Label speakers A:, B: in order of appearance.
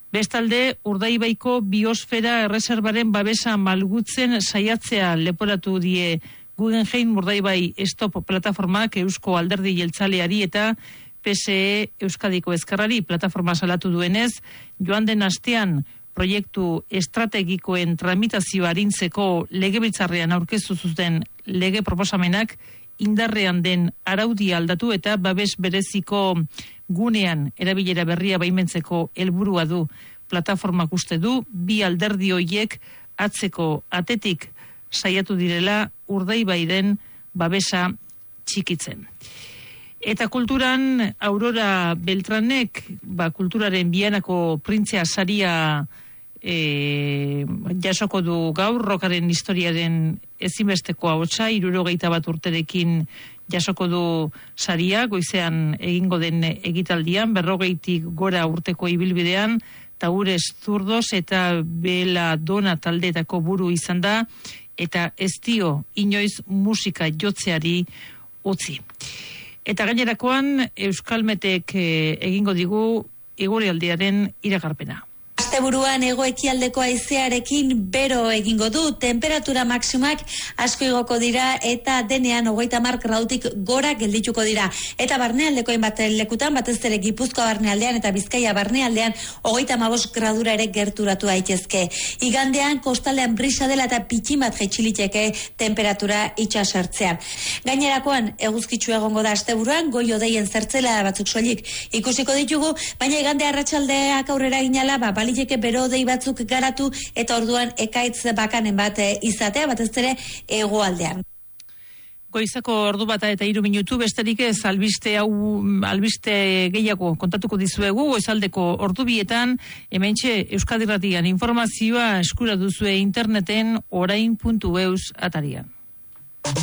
A: Bestalde, Urdaibaiko biosfera erreserbaren babesa malgutzen saiatzea leporatu die Guggenheim Urdaibai Stop plataformak Eusko Alderdi Jeltzaleari eta PSE Euskadiko Ezkerrari plataforma salatu duenez, joan den astean proiektu estrategikoen tramitazioa arintzeko legebiltzarrean aurkeztu zuten lege proposamenak indarrean den araudia aldatu eta babes bereziko gunean erabilera berria baimentzeko helburua du. Plataformak uste du, bi alderdi horiek atzeko atetik saiatu direla Urdaibairen babesa txikitzen. Eta kulturan, Aurora Beltranek, kulturaren Bianako printzea saria jasoko du gaur, rokaren historiaren ezinbesteko ahotsa, 61 urterekin jasoko du saria, goizean egingo den egitaldian, 40 gora urteko ibilbidean, Taures Zurdos eta Bela Dona taldeetako buru izan da, eta ez dio inoiz musika jotzeari utzi. Eta gainerakoan Euskalmetek egingo digu egoeraldiaren iragarpena.
B: Asteburuan hego-ekialdeko haizearekin bero egingo du, temperatura maximak asko igoko dira eta denean 30 gradutik gora geldituko dira. Eta barnealdeko hainbat lekutan, batez ere Gipuzkoa barnealdean eta Bizkaia barnealdean 35 gradura ere gerturatu daitezke. Igandean kostaldean brisa dela eta pitxin bat jaitsiliteke temperatura itsasertzean. Gainerakoan eguzkitsu egongo da asteburuan, goi-hodeien zertzela batzuk soilik ikusiko ditugu, baina igande arratsaldeak aurrera ginala, baliteke bero dei batzuk garatu eta orduan ekaitz bakanen bat izatea, batez ere hegoaldean.
A: Goizako ordu bata eta 3 minutu, besterik ez albiste gehiago kontatuko dizuegu, goizaldeko ordu bietan, hementxe Euskadi Irratian informazioa eskura duzue interneten orain.eus atarian.